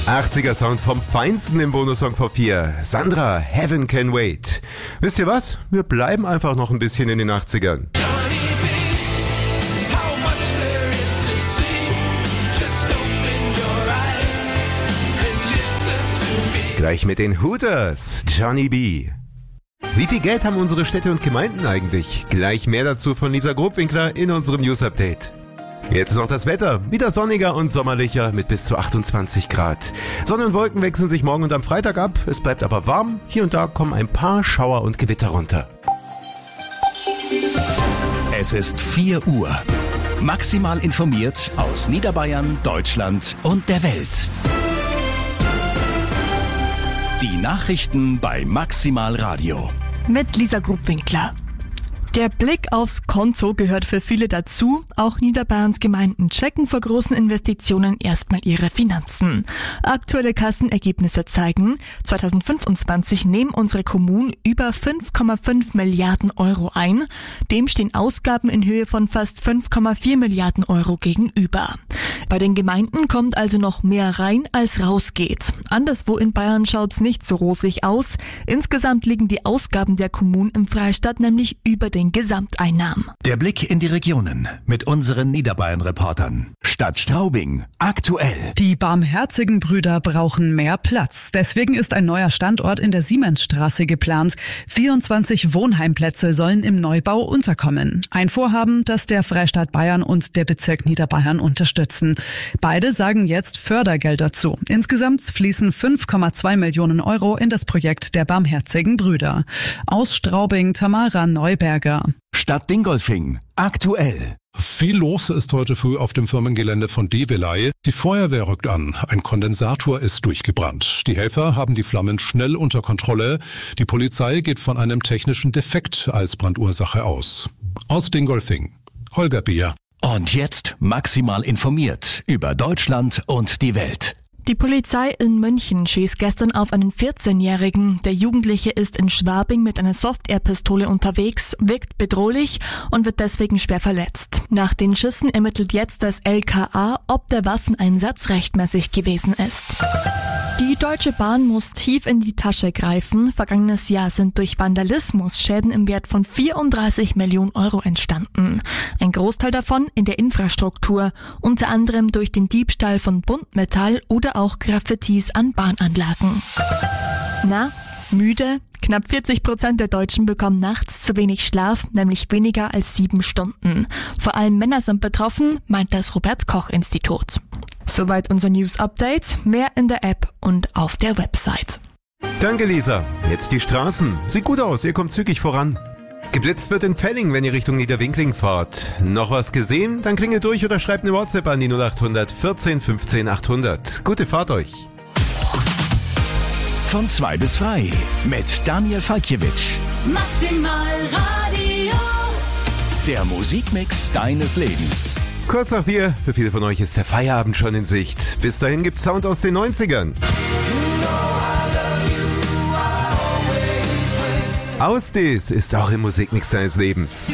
80er Sound vom Feinsten im Bonussong vor 4. Sandra, Heaven Can Wait. Wisst ihr was? Wir bleiben einfach noch ein bisschen in den 80ern. Gleich mit den Hooters, Johnny B. Wie viel Geld haben unsere Städte und Gemeinden eigentlich? Gleich mehr dazu von Lisa Grobwinkler in unserem News-Update. Jetzt noch das Wetter. Wieder sonniger und sommerlicher mit bis zu 28 Grad. Sonne und Wolken wechseln sich morgen und am Freitag ab. Es bleibt aber warm. Hier und da kommen ein paar Schauer und Gewitter runter. Es ist 4 Uhr. Maximal informiert aus Niederbayern, Deutschland und der Welt. Die Nachrichten bei Maximal Radio. Mit Lisa Grobwinkler. Der Blick aufs Konto gehört für viele dazu. Auch Niederbayerns Gemeinden checken vor großen Investitionen erstmal ihre Finanzen. Aktuelle Kassenergebnisse zeigen, 2025 nehmen unsere Kommunen über 5,5 Milliarden Euro ein. Dem stehen Ausgaben in Höhe von fast 5,4 Milliarden Euro gegenüber. Bei den Gemeinden kommt also noch mehr rein, als rausgeht. Anderswo in Bayern schaut's nicht so rosig aus. Insgesamt liegen die Ausgaben der Kommunen im Freistaat nämlich über den Gesamteinnahmen. Der Blick in die Regionen mit unseren Niederbayern-Reportern. Stadt Straubing, aktuell. Die Barmherzigen Brüder brauchen mehr Platz. Deswegen ist ein neuer Standort in der Siemensstraße geplant. 24 Wohnheimplätze sollen im Neubau unterkommen. Ein Vorhaben, das der Freistaat Bayern und der Bezirk Niederbayern unterstützen. Beide sagen jetzt Fördergelder zu. Insgesamt fließen 5,2 Millionen Euro in das Projekt der Barmherzigen Brüder. Aus Straubing, Tamara Neuberger. Stadt Dingolfing, aktuell. Viel los ist heute früh auf dem Firmengelände von Develay. Die Feuerwehr rückt an. Ein Kondensator ist durchgebrannt. Die Helfer haben die Flammen schnell unter Kontrolle. Die Polizei geht von einem technischen Defekt als Brandursache aus. Aus Dingolfing, Holger Beer. Und jetzt maximal informiert über Deutschland und die Welt. Die Polizei in München schießt gestern auf einen 14-Jährigen. Der Jugendliche ist in Schwabing mit einer Soft-Air-Pistole unterwegs, wirkt bedrohlich und wird deswegen schwer verletzt. Nach den Schüssen ermittelt jetzt das LKA, ob der Waffeneinsatz rechtmäßig gewesen ist. Die Deutsche Bahn muss tief in die Tasche greifen. Vergangenes Jahr sind durch Vandalismus Schäden im Wert von 34 Millionen Euro entstanden. Ein Großteil davon in der Infrastruktur, unter anderem durch den Diebstahl von Buntmetall oder auch Graffitis an Bahnanlagen. Na, müde? Knapp 40% der Deutschen bekommen nachts zu wenig Schlaf, nämlich weniger als 7 Stunden. Vor allem Männer sind betroffen, meint das Robert-Koch-Institut. Soweit unser News-Update. Mehr in der App und auf der Website. Danke, Lisa. Jetzt die Straßen. Sieht gut aus, ihr kommt zügig voran. Geblitzt wird in Pfenning, wenn ihr Richtung Niederwinkling fahrt. Noch was gesehen? Dann klingelt durch oder schreibt eine WhatsApp an die 0800 14 15 800. Gute Fahrt euch. Von 2 bis frei mit Daniel Falkiewicz. Maximal Radio. Der Musikmix deines Lebens. Kurz nach 4, für viele von euch ist der Feierabend schon in Sicht. Bis dahin gibt's Sound aus den 90ern. Ausdis ist auch im Musikmix deines Lebens.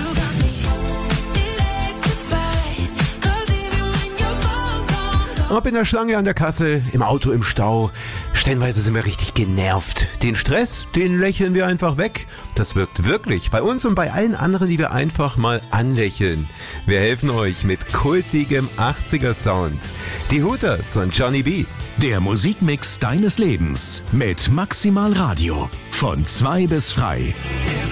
Ob in der Schlange an der Kasse, im Auto, im Stau. Stellenweise sind wir richtig genervt. Den Stress, den lächeln wir einfach weg. Das wirkt wirklich bei uns und bei allen anderen, die wir einfach mal anlächeln. Wir helfen euch mit kultigem 80er Sound. Die Hooters und Johnny B. Der Musikmix deines Lebens mit Maximal Radio. Von 2 bis frei.